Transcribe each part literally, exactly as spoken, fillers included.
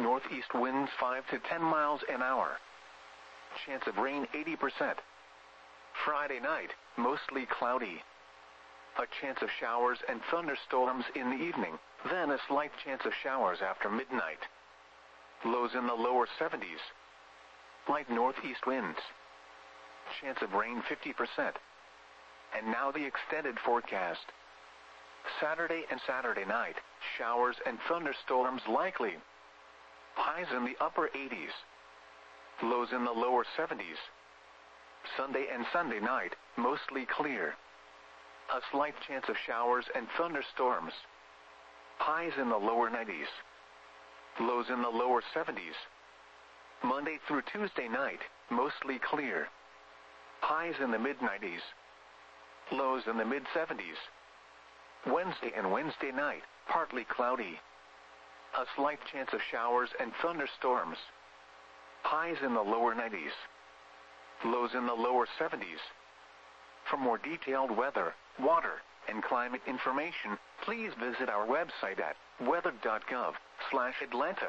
northeast winds five to ten miles an hour. Chance of rain eighty percent. Friday night, mostly cloudy. A chance of showers and thunderstorms in the evening, then a slight chance of showers after midnight. Lows in the lower seventies. Light northeast winds. Chance of rain fifty percent. And now the extended forecast. Saturday and Saturday night, showers and thunderstorms likely. Highs in the upper eighties. Lows in the lower seventies. Sunday and Sunday night, mostly clear. A slight chance of showers and thunderstorms. Highs in the lower nineties. Lows in the lower seventies. Monday through Tuesday night, mostly clear. Highs in the mid nineties. Lows in the mid seventies. Wednesday and Wednesday night, partly cloudy. A slight chance of showers and thunderstorms. Highs in the lower nineties. Lows in the lower seventies. For more detailed weather, water, and climate information, please visit our website at weather dot gov slash Atlanta.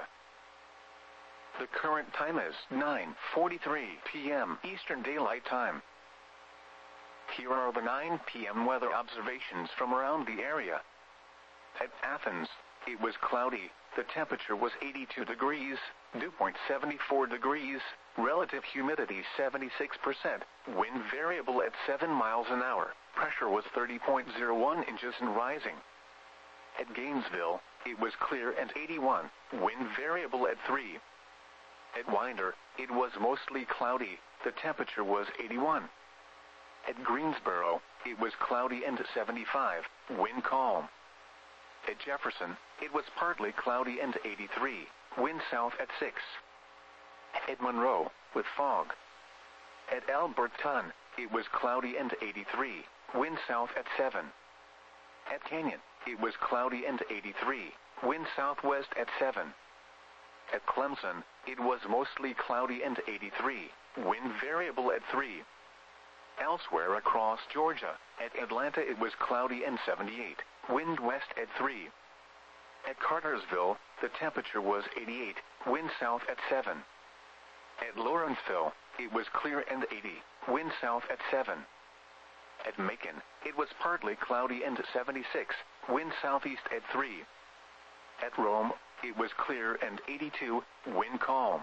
The current time is nine forty-three p m Eastern Daylight Time. Here are the nine p m weather observations from around the area. At Athens, it was cloudy. The temperature was eighty-two degrees, dew point seventy-four degrees, relative humidity seventy-six percent, wind variable at seven miles an hour, pressure was thirty point zero one inches and rising. At Gainesville, it was clear and eighty-one, wind variable at three. At Winder, it was mostly cloudy, the temperature was eighty-one. At Greensboro, it was cloudy and seventy-five, wind calm. At Jefferson, it was partly cloudy and eighty-three, wind south at six. At Monroe, with fog. At Alberton, it was cloudy and eighty-three, wind south at seven. At Canyon, it was cloudy and eighty-three, wind southwest at seven. At Clemson, it was mostly cloudy and eighty-three, wind variable at three. Elsewhere across Georgia, at Atlanta it was cloudy and seventy-eight, wind west at three. At Cartersville, the temperature was eighty-eight, wind south at seven. At Lawrenceville, it was clear and eighty, wind south at seven. At Macon, it was partly cloudy and seventy-six, wind southeast at three. At Rome, it was clear and eighty-two, wind calm.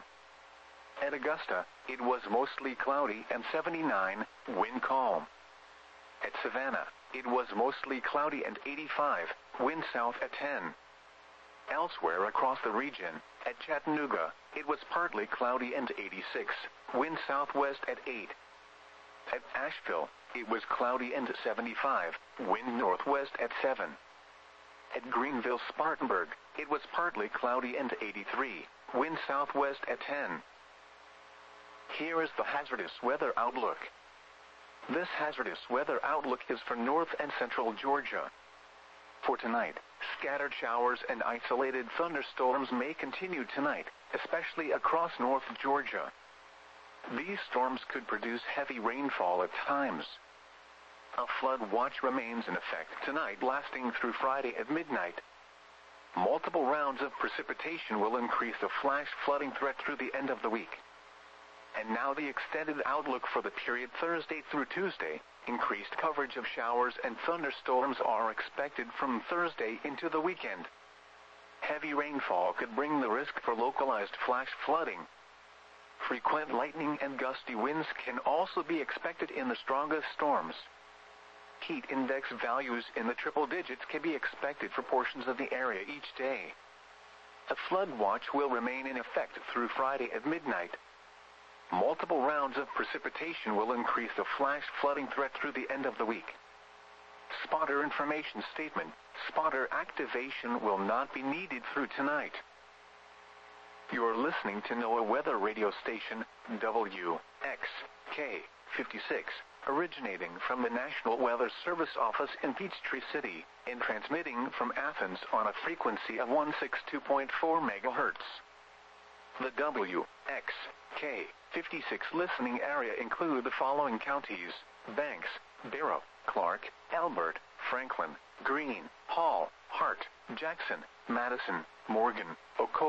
At Augusta, it was mostly cloudy and seventy-nine, wind calm. At Savannah, it was mostly cloudy and eighty-five, wind south at ten. Elsewhere across the region, at Chattanooga, it was partly cloudy and eighty-six, wind southwest at eight. At Asheville, it was cloudy and seventy-five, wind northwest at seven. At Greenville-Spartanburg, it was partly cloudy and eighty-three, wind southwest at ten. Here is the hazardous weather outlook. This hazardous weather outlook is for north and central Georgia. For tonight, scattered showers and isolated thunderstorms may continue tonight, especially across north Georgia. These storms could produce heavy rainfall at times. A flood watch remains in effect tonight, lasting through Friday at midnight. Multiple rounds of precipitation will increase the flash flooding threat through the end of the week. And now the extended outlook for the period Thursday through Tuesday. Increased coverage of showers and thunderstorms are expected from Thursday into the weekend. Heavy rainfall could bring the risk for localized flash flooding. Frequent lightning and gusty winds can also be expected in the strongest storms. Heat index values in the triple digits can be expected for portions of the area each day. A flood watch will remain in effect through Friday at midnight. Multiple rounds of precipitation will increase the flash flooding threat through the end of the week. Spotter information statement. Spotter activation will not be needed through tonight. You are listening to NOAA Weather Radio Station, W X K fifty-six, originating from the National Weather Service office in Peachtree City, and transmitting from Athens on a frequency of one sixty-two point four megahertz. The W X K fifty-six listening area include the following counties: Banks, Barrow, Clark, Elbert, Franklin, Greene, Hall, Hart, Jackson, Madison, Morgan, Oconee.